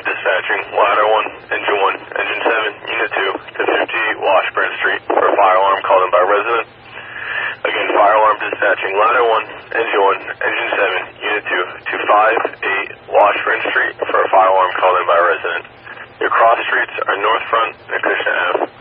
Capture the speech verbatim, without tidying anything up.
dispatching ladder one, engine one, engine seven, unit two to fifty-eight Washburn Street for a fire alarm called in by a resident. Again, fire alarm dispatching ladder one, engine one, engine seven, unit two to five eight Washburn Street for a fire alarm called in by a resident. Your cross streets are North Front and Acushnet Avenue.